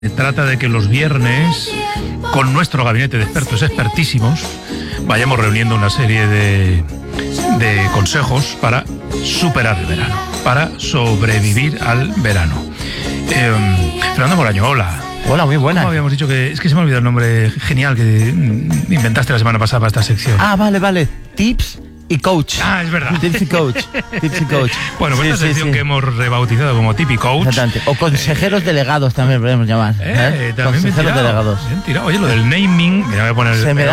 Trata de que los viernes, con nuestro gabinete de expertos expertísimos, vayamos reuniendo una serie de consejos para superar el verano, para sobrevivir al verano. Fernando Moraño, hola. Hola, muy buena. ¿Cómo habíamos dicho que... Es que se me ha olvidado el nombre genial que inventaste la semana pasada para esta sección. Ah, vale. Tips y coach. Ah, es verdad. Tips y coach. Bueno, pues esta sección que hemos rebautizado como Tip y Coach. Exactamente. O consejeros delegados también podemos llamar. También consejeros delegados. Oye, lo del naming, mira, voy a poner, se me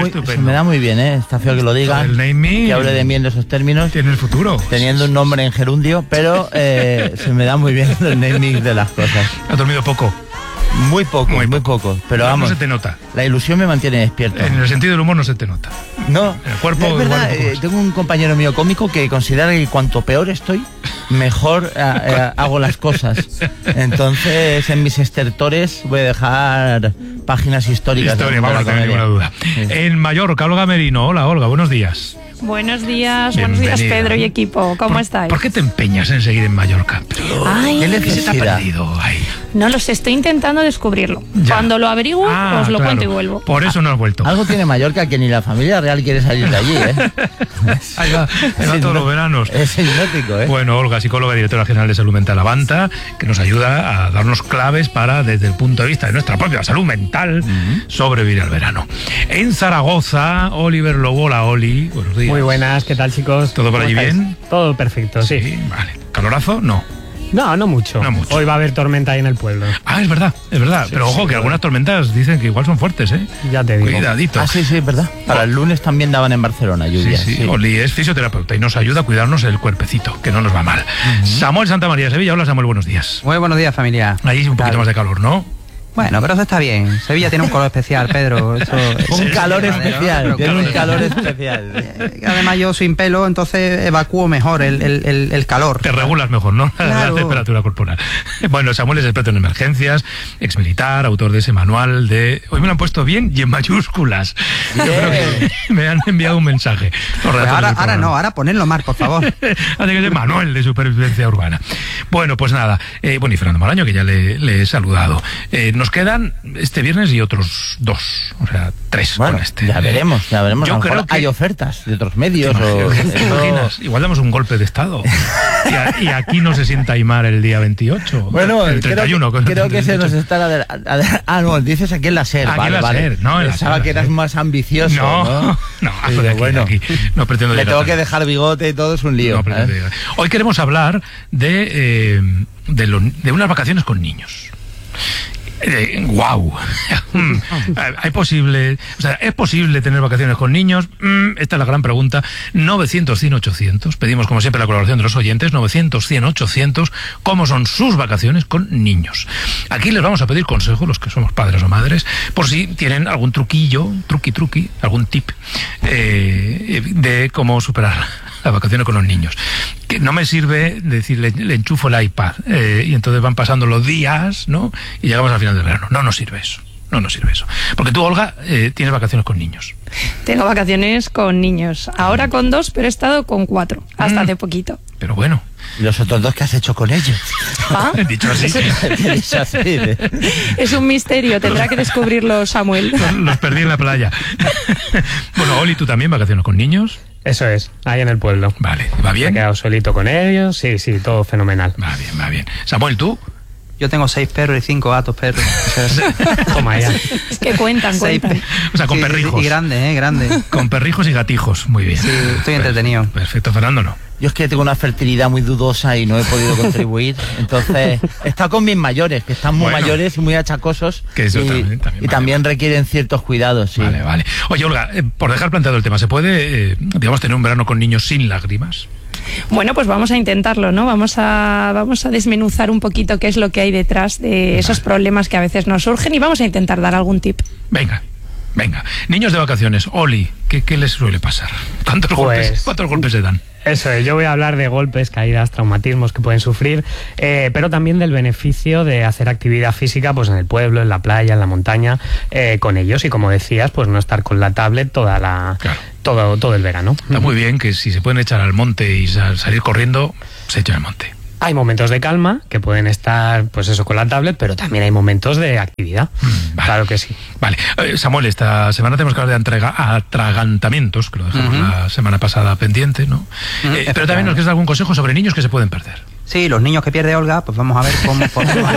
da muy bien, Está feo que lo digan. El naming, que hable de mí en esos términos. Tiene el futuro. Teniendo un nombre en gerundio, pero se me da muy bien el naming de las cosas. ¿Has dormido poco? Muy poco. Pero vamos. No se te nota. La ilusión me mantiene despierto. En el sentido del humor no se te nota. No. En el cuerpo. Es verdad, tengo un compañero mío cómico que considera que cuanto peor estoy, mejor hago las cosas. Entonces, en mis estertores voy a dejar páginas históricas. Vamos, no tengo ninguna duda. Sí. En Mallorca, Olga Merino. Hola, Olga, buenos días. Buenos días, Pedro y equipo. ¿Cómo estáis? ¿Por qué te empeñas en seguir en Mallorca? ¿Qué se te ha perdido? No lo sé, estoy intentando descubrirlo. Ya. Cuando lo averiguo, os lo cuento y vuelvo. Por eso no has vuelto. Algo tiene Mallorca que ni la familia real quiere salir de allí, Ahí va todos los veranos. Es hipnótico, Bueno, Olga, psicóloga y directora general de Salud Mental Avanta, que nos ayuda a darnos claves para, desde el punto de vista de nuestra propia salud mental, sobrevivir al verano. En Zaragoza, Oliver Lobo. Hola, Oli. Buenos días. Muy buenas, ¿qué tal, chicos? ¿Todo por allí bien? Todo perfecto, sí. Vale. ¿Calorazo? No. No mucho. Hoy va a haber tormenta ahí en el pueblo. Ah, es verdad. Pero ojo, que algunas tormentas dicen que igual son fuertes, Ya te digo. Cuidadito. Ah, sí, es verdad. Para el lunes también daban en Barcelona lluvias. Sí. Oli es fisioterapeuta y nos ayuda a cuidarnos el cuerpecito, que no nos va mal. Samuel Santamaría, Sevilla. Hola, Samuel, buenos días. Muy buenos días, familia. Ahí un poquito más de calor, ¿no? Bueno, pero eso está bien. Sevilla tiene un color especial, Pedro. Un calor especial. Tiene un calor especial. Además, yo sin pelo, entonces evacúo mejor el calor. Te regulas mejor, ¿no? Claro. La temperatura corporal. Bueno, Samuel es experto en emergencias, exmilitar, autor de ese manual de... Hoy me lo han puesto bien y en mayúsculas. Yo creo que me han enviado un mensaje. Ahora ponedlo mal, por favor. Hace que ser manual de supervivencia urbana. Bueno, pues nada. Y Fernando Moraño, que ya le he saludado. Nos quedan este viernes y otros 2, o sea, 3 con este. Ya veremos. Yo creo que hay ofertas de otros medios. ¿Te imaginas? Igual damos un golpe de estado. y aquí no se sienta Aymar el día 28. Bueno, el 31. Creo que se nos está... no, dices aquí en la SER. Aquí en la SER, no. Pensaba que eras más ambicioso. No, aquí no pretendo llegar. Le tengo que dejar bigote y todo, es un lío. Hoy queremos hablar de unas vacaciones con niños. ¿Es posible tener vacaciones con niños? Esta es la gran pregunta. 900-100-800. Pedimos, como siempre, la colaboración de los oyentes. 900-100-800. ¿Cómo son sus vacaciones con niños? Aquí les vamos a pedir consejos, los que somos padres o madres, por si tienen algún truquillo, algún tip de cómo superar las vacaciones con los niños. Que no me sirve decirle, le enchufo el iPad y entonces van pasando los días, ¿no? Y llegamos al final del verano. No nos sirve eso. Porque tú, Olga, tienes vacaciones con niños. Tengo vacaciones con niños. Ahora con 2, pero he estado con 4, hasta hace poquito. Pero bueno. ¿Y los otros 2 qué has hecho con ellos? Dicho así. Es un misterio, tendrá que descubrirlo Samuel. Los perdí en la playa. Bueno, Oli, ¿tú también vacaciones con niños? Eso es, ahí en el pueblo. Vale, ¿va bien? Me he quedado solito con ellos, sí, todo fenomenal. Va bien. Samuel, ¿tú? Yo tengo 6 perros y 5 gatos, perros. Toma ya. Es que cuentan. O sea, con perrijos. Y grandes. Con perrijos y gatijos, muy bien. Sí, estoy entretenido. Perfecto, Fernando, ¿no? Yo es que tengo una fertilidad muy dudosa y no he podido contribuir. Entonces, he estado con mis mayores, que están muy mayores y muy achacosos. Que eso también requieren ciertos cuidados. Sí. Vale. Oye, Olga, por dejar planteado el tema, ¿se puede, tener un verano con niños sin lágrimas? Bueno, pues vamos a intentarlo, ¿no? Vamos a desmenuzar un poquito qué es lo que hay detrás de esos problemas que a veces nos surgen y vamos a intentar dar algún tip. Venga. Niños de vacaciones, Oli, ¿qué les suele pasar? ¿Cuántos golpes se dan? Eso es, yo voy a hablar de golpes, caídas, traumatismos que pueden sufrir, pero también del beneficio de hacer actividad física pues en el pueblo, en la playa, en la montaña, con ellos y, como decías, pues no estar con la tablet todo el verano. Está muy bien que si se pueden echar al monte y salir corriendo, se echan al monte. Hay momentos de calma que pueden estar, pues eso, con la tablet, pero también hay momentos de actividad. Vale. Claro que sí. Vale. Samuel, esta semana tenemos que hablar de atragantamientos, que lo dejamos la semana pasada pendiente, ¿no? Pero también nos quieres dar algún consejo sobre niños que se pueden perder. Sí, los niños que pierde Olga, pues vamos a ver cómo podemos...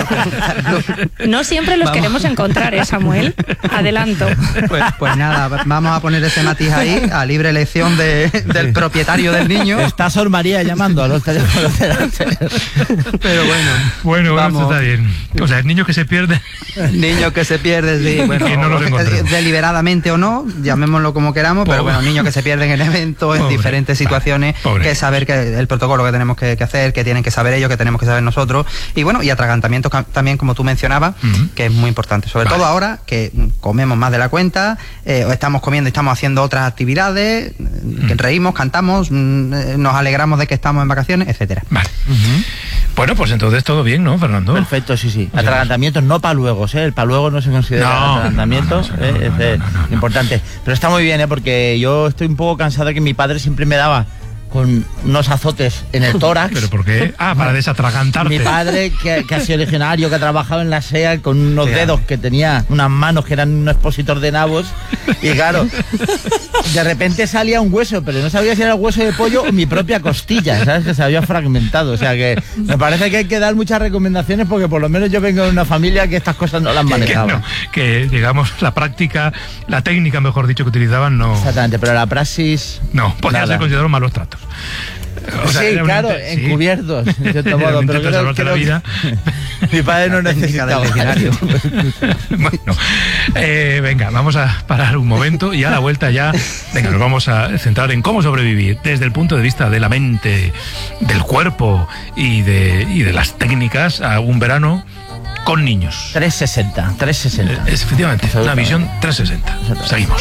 No siempre los queremos encontrar, Samuel. Adelanto. Pues nada, vamos a poner ese matiz ahí, a libre elección del propietario del niño. Está Sor María llamando a los teléfonos delante. Pero Bueno, vamos. esto está bien. O sea, el niño que se pierde... Niños que se pierden, sí, bueno, Que no los encontremos. deliberadamente o no, llamémoslo como queramos, pero bueno, niños que se pierden en eventos, en Pobre. diferentes situaciones, Pobre. que saber que el protocolo que tenemos que hacer, que tienen que saber ellos, que tenemos que saber nosotros, y bueno, y atragantamientos también, como tú mencionabas, que es muy importante, sobre todo ahora que comemos más de la cuenta, o estamos comiendo y estamos haciendo otras actividades, que reímos, cantamos, nos alegramos de que estamos en vacaciones, etcétera. Vale. Bueno, pues entonces todo bien, ¿no, Fernando? Perfecto, sí. Atragantamientos, no paluegos, ¿eh? El paluego no se considera atragantamiento, es importante. Pero está muy bien, porque yo estoy un poco cansado de que mi padre siempre me daba con unos azotes en el tórax. ¿Pero por qué? Para desatragantarte. Mi padre, que ha sido legionario, que ha trabajado en la SEA con unos dedos que tenía, unas manos que eran un expositor de nabos, y claro, de repente salía un hueso, pero no sabía si era el hueso de pollo o mi propia costilla, ¿sabes? Que se había fragmentado. O sea que me parece que hay que dar muchas recomendaciones, porque por lo menos yo vengo de una familia que estas cosas no las manejaba. Que digamos, la práctica, la técnica, mejor dicho, que utilizaban, no... Exactamente, pero la praxis... No, podía ser considerado malos tratos. O sea, sí, era claro, sí. encubiertos, en cierto Era un modo, intento de salvarte la vida. Mi padre no La técnica del necesitaba legionario. Bueno, venga, vamos a parar un momento y a la vuelta ya, venga, nos vamos a centrar en cómo sobrevivir desde el punto de vista de la mente, del cuerpo y de las técnicas a un verano con niños. 360. Efectivamente, una visión 360. Seguimos.